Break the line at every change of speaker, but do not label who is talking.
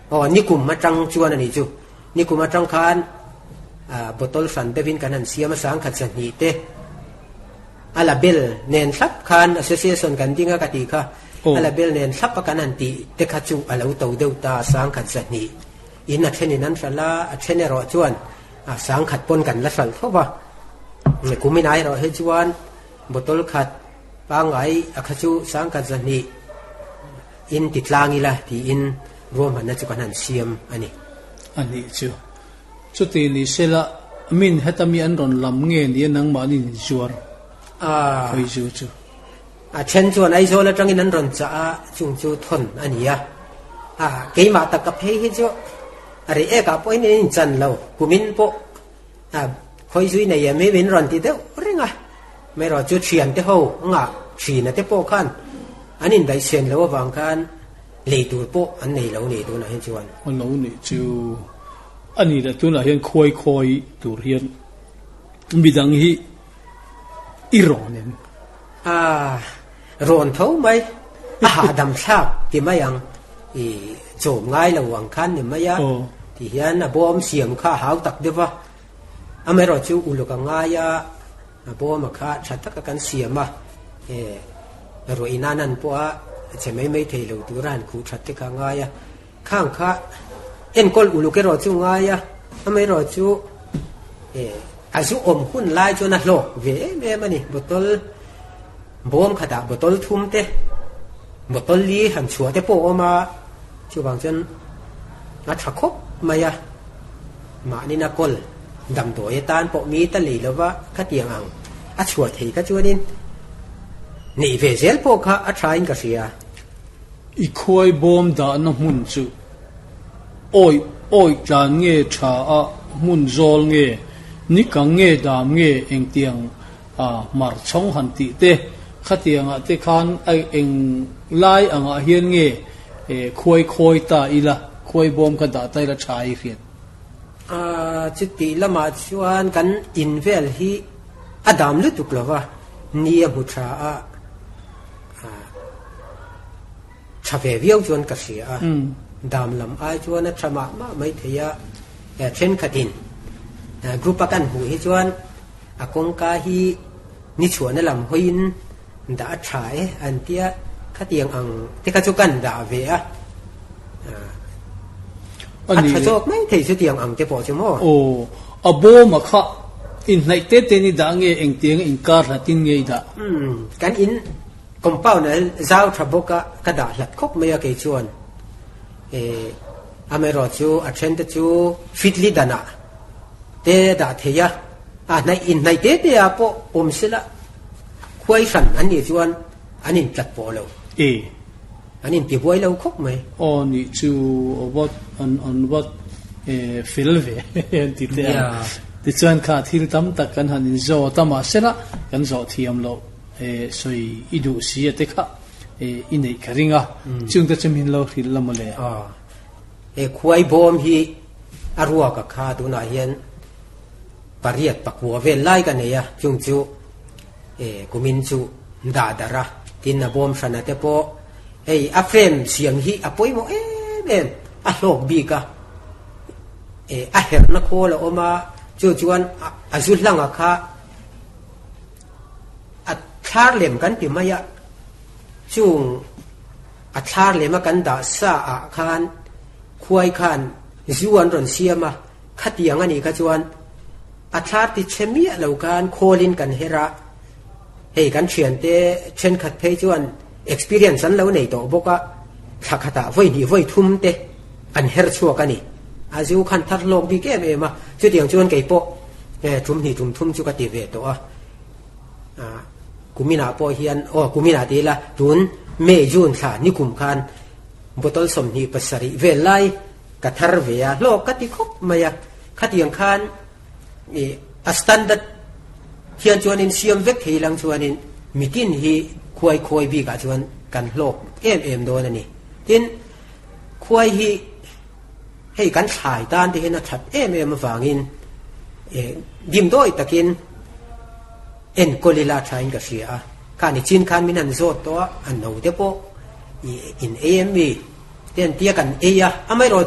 อ๋อนี่กลุ่มมาจังจวนนี่จูนี่กลุ่มมาจังคานบทลสันเตวินกันนันเสียมาสังขัดสนิเตอาลาเบลเน้นทับคานอาเซียส่วนกันดิ้งกันตีค่ะอาลาเบลเน้นทับกันนันตีเตขัดจูอาลาอุตเดวตาสังขัดสนิอินนัทเชนินันสัลลาเชนรอจวนสังขัดปนกันละสัลเพราะว่ากูไม่นายรอให้จวนบทลขัดบางไงขัดจูสังขัดสนิอินติดลางิละที่อินรวมมันนั่นจุกันนันเสียมอันนี้
จูสุดที่นี่เสละมินเฮตามีอันรอนลำเงี้ยนี่นังมานี่จวรไปจู
เช่นจวนไอโซละจังอินนั้นรอนจะจุงจูทนอันนี้เกี่ยมาตะกับเฮฮิจูอะไรกับพวกนี้จันเรากุมินโปคอยซุยในยังไม่เป็นรอนที่เดียวเรื่องไม่รอจุดเชียนเท่าชีนเท่าโปกันอันนี้ได้เชียนแล้วบางกันเลยตัวโปอันนี้เราเนี่ยตัวนั้นจวน
อันเราเนี่ยจูอันนี้ละตัวนั้นเห็นคอยตัวเรียนมีดังฮีอีรอนเนี่ย
รอนเท่าไหมดำชาบที่ไม่ยังโจมง่ายระหว่างคันเนี่ยไม่ยากที่เห็นบอมเสียมข้าหาวตักเดียวว่าไม่รอจูอุลกังง่ายบอมข้าชัดตักกันเสียมรวยนั่นนั่นเพราะจะไม่เทเลตัวร้านคู่ชัดที่ข้างง่ายข้างข้าเอ็นกอลอุลุกรอจูง่ายไม่รอจูอายุอมหุ่นลายจนนั่นโลเว่มันนี่บทลบอมขดาบทลทุ่มเตะบทลลีหันชัวเตะโปอมาชูบางจนนัดขับมายมานี่นักกลดำตัวยัตานปมีตะลีแล้วว่าขัดยังอังชัวเทก็ชัวดินนี่เวเซลโปค่ะทรายก็เสีย
อีคอยบอมด่านหุ่นจูโอ้ยจานเงี้ยชาหุ่นโจลเงี้ยนี่กังเงี้ยดามเงี้ยเองเตียงมาร์ชงหันติเตะขัดยังเตะขันไอเองไล่อังเฮียนเงี้ยคอยตาอีละคอยบอมกระดาษไตละชายเฟียน
จุดที่ละมาชวนกันอินเวลฮีอดามลุตุกลว่านี่มุทราชาเววิวจวนกษีดามลำไอจวนชมาไม่เทียเช่นขัดินกรุ๊ปกันหูฮิจวนอากงกาฮีนิชวนลำหินด่าชายอันเตียขัดยังอังที่ขัดจุกันด่าเวียอันนี้ขัดจุกไม่เทียเตียงอังเตปอจม
โอ้อโบมาค่ะอินในเตเตนี่ด่าเงี้ยเองเตียงอินการ์ตินเงี้ยด่า
กันอินกอมเป้าเนี่ยเจ้าทบกะกระดาษหลักคบไม่ยากชวนอเมริกาจูอัเชนต์จูฟิตลิดานะเตดาเทียในอินในเตเตียปอมสิละคุยสันอันนี้ชวนอันนี้จัดปอแล้วอันนี้ตีบวยแล้วคบไหม
อ๋อนี่จูวัดอันวัดฟิลเวติเตียติชวนขาดที่ตั้มตักกันหันโจตั้มมาเสละกันโจเทียมแล้วสวยอิดูสีเตค่ะอินเอกริงจึงจะจะมีเราที่ละมาเลย
คุยบอมฮีอารัวกับข้าดูน่าเห็นปริยัติปักหัวเวลไล่กันเนี่ยจุงจูกุมินจูดาดาระทินนาบอมชนะเตปออัฟเรมเสียงฮีอปอยโมอัลโลกบีกะอัเฮร์นักโคลออกมาจูจวนอาจุลังอะค่ะชาร์เลมกันที่มายะจุงชาร์เลมกันด่าซาอาคานคุยคานจวนรอนเสียมาขัดยังอันนี้ขจวนชาร์ที่เชมีเหล่าการโคลินกันเฮระกันเชียนเตเช่นขัดเพจวน experience นั้นแล้วในตัวบอกว่าถ้าขัดไว้ดีไว้ทุ่มเตอันเฮรชัวกันนี่อาจูคันทัดโลกบีเกมมาจุดอย่างจวนไก่โปทุ่มนี่ทุ่มจุกติเวตัวกุมินาปอเฮียนกุมินาดีละรุนเมยุนค่ะนิคุมคันบทลสมนีปัสริเวลัยกัทร์เวียโลกกติคบมายขัดยังคันอัสตันดัดเฮียนจวนินเสียมเวกเฮลังจวนินมิตินฮีควยบีกับจวนกันโลกโดนนี่ทินควยฮีให้กันฉายด้านที่เห็นชัดมาฟังอินดิมโดยตะกินกอลิลาชายกับเสียข้านี่จินข้ามินันโซตัวอันนู้นเดปโออินเอ็มวีเตียนเตียกันไม่รอ